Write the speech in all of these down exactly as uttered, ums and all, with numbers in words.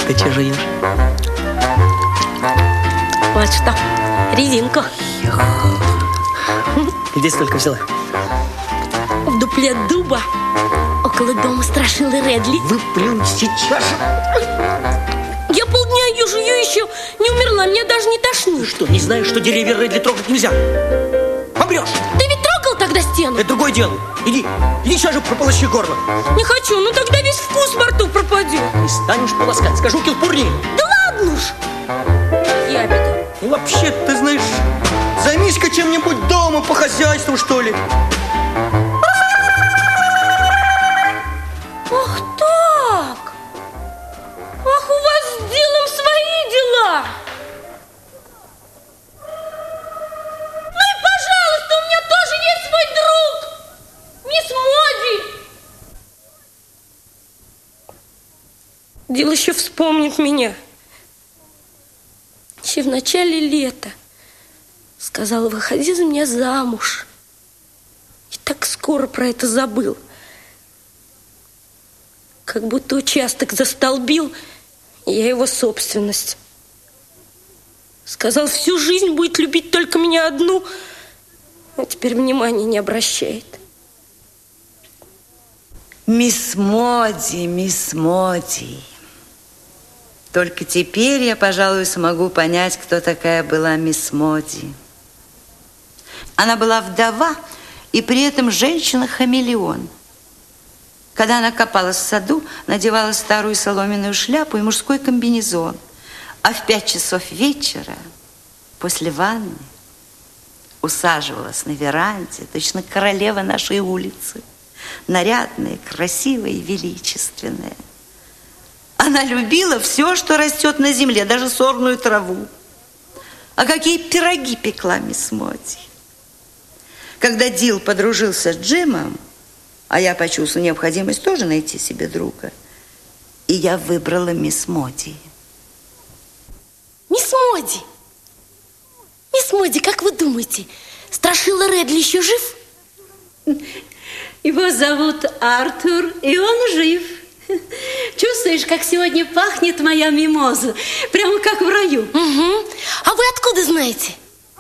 Ты что жуешь? Вот что, резинку. Где столько взяла? В дупле дуба около дома страшилы Редли. Выплюнь сейчас. Я полдня ее жую, еще не умерла, меня даже не тошнит. Что, не знаешь, что деревья Редли трогать нельзя? Помрешь. Ты ведь трогал тогда стену? Это другое дело. Иди, иди сейчас же прополощи горло. Не хочу, ну тогда весь вкус во рту пропадет. Не станешь полоскать, скажу, килпурни. Да ладно уж. Ябеда. И вообще, ты знаешь, займись-ка чем-нибудь дома по хозяйству, что ли. Ах так! Ах, у вас с делом свои дела! Ну и пожалуйста, у меня тоже есть свой друг! Мисс Моди! Дил еще вспомнит меня. Еще в начале лета сказал: выходи за меня замуж. И так скоро про это забыл. Как будто участок застолбил, и я его собственность. Сказал, всю жизнь будет любить только меня одну, а теперь внимания не обращает. Мисс Моди, мисс Моди. Только теперь я, пожалуй, смогу понять, кто такая была мисс Моди. Она была вдова и при этом женщина-хамелеон. Когда она копалась в саду, надевала старую соломенную шляпу и мужской комбинезон. А в пять часов вечера, после ванны, усаживалась на веранде, точно королева нашей улицы. Нарядная, красивая и величественная. Она любила все, что растет на земле, даже сорную траву. А какие пироги пекла мисс Моди. Когда Дил подружился с Джимом, а я почувствовала необходимость тоже найти себе друга, и я выбрала мисс Моди. Мисс Моди! Мисс Моди, как вы думаете, страшила Редли еще жив? Его зовут Артур, и он жив. Чувствуешь, как сегодня пахнет моя мимоза? Прямо как в раю. Угу. А вы откуда знаете?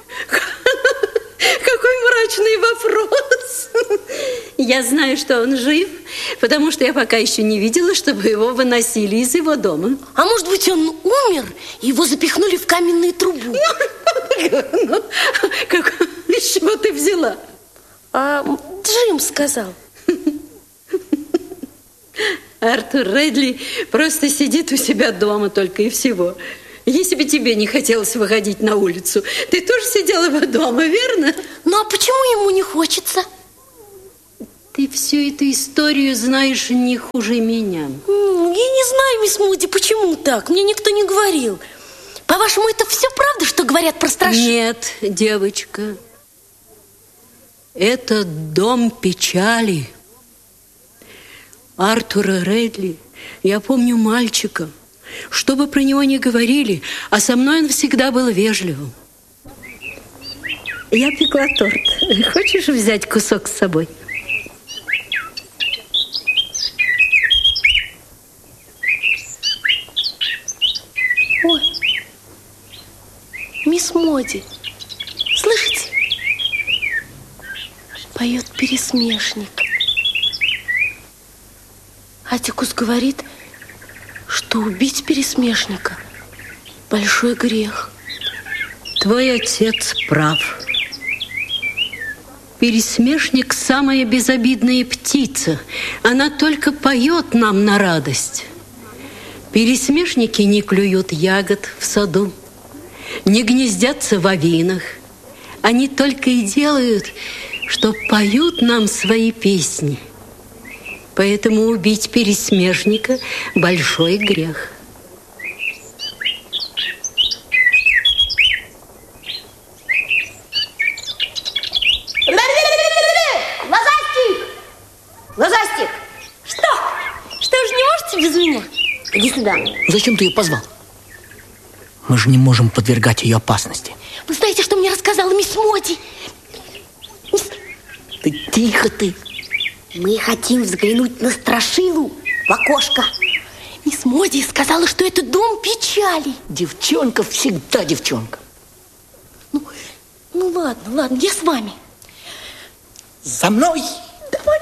Какой мрачный вопрос. Я знаю, что он жив, потому что я пока еще не видела, чтобы его выносили из его дома. А может быть, он умер, и его запихнули в каменную трубу? Ну, как, с чего ты взяла? А Джим сказал. Артур Редли просто сидит у себя дома только и всего. Если бы тебе не хотелось выходить на улицу, ты тоже сидела бы дома, верно? Ну, а почему ему не хочется? Ты всю эту историю знаешь не хуже меня. Я не знаю, мисс Моди, почему так? Мне никто не говорил. По-вашему, это все правда, что говорят про страшилы? Нет, девочка. Это дом печали. Артура Редли я помню мальчиком. Что бы про него ни говорили, а со мной он всегда был вежливым. Я пекла торт. Хочешь взять кусок с собой? Ой, мисс Моди, слышите? Поет пересмешник. Атикус говорит, что убить пересмешника – большой грех. Твой отец прав. Пересмешник – самая безобидная птица. Она только поет нам на радость. Пересмешники не клюют ягод в саду, не гнездятся в овинах. Они только и делают, что поют нам свои песни. Поэтому убить пересмешника – большой грех. Лозастик! Лозастик! Что? Что ж, не можете без меня? Иди сюда. Зачем ты ее позвал? Мы же не можем подвергать ее опасности. Вы знаете, что мне рассказала мисс Моди? Мисс... Ты тихо ты. Мы хотим взглянуть на страшилу в окошко. Мисс Моди сказала, что это дом печали. Девчонка всегда девчонка. Ну, ну ладно, ладно, я с вами. За мной! Давай.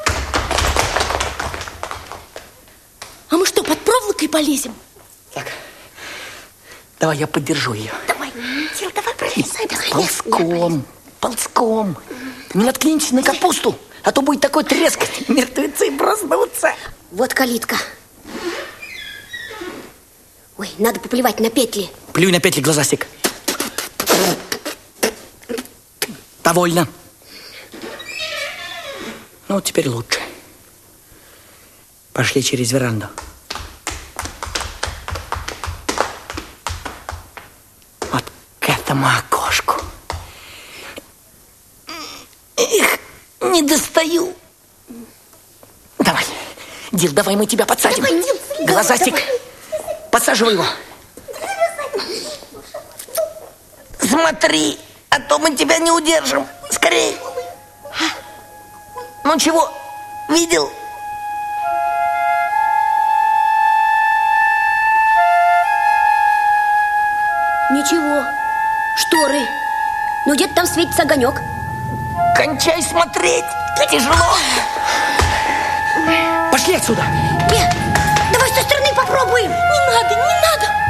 А мы что, под проволокой полезем? Так, давай я поддержу ее. Давай, Кир, давай пролезай. Ползком, ползком. Не наткнитесь на капусту, а то будет такой треск. Мертвецы проснутся. Вот калитка. Ой, надо поплевать на петли. Плюй на петли, глазастик. Довольно. Ну, теперь лучше. Пошли через веранду. Вот к этому окошку. Эх, не достаю. Давай, Дил, давай мы тебя подсадим. Давай, Дил, глазастик, давай. подсаживай его. Смотри, а то мы тебя не удержим. Скорей. Ну чего, видел? Ничего. Шторы. Ну где-то там светится огонек. Кончай смотреть. Тяжело. Пошли отсюда. Нет, давай с той стороны попробуем. Не надо, не надо.